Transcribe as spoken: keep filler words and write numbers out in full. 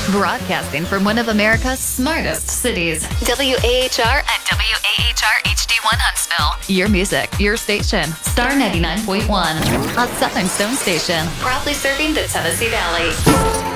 Broadcasting from one of America's smartest cities. W A H R and W A H R H D one Huntsville. Your music, your station. Star ninety-nine point one. A Southern Stone station. Proudly serving the Tennessee Valley.